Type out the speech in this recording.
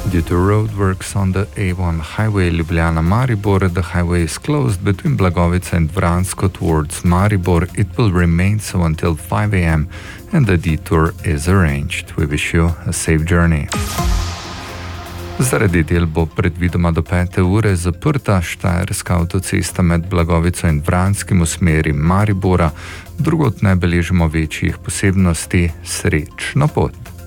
Due to roadworks on the A1 highway Ljubljana-Maribor, the highway is closed between Blagovica and Vransko towards Maribor. It will remain so until 5 a.m. and the detour is arranged. We wish you a safe journey. Zaradi del bo predvidoma do 5. ure zaprta štajerska avtocesta med Blagovico in Vranskim v smeri Maribora. Drugod ne beležimo večjih posebnosti. Srečno pot!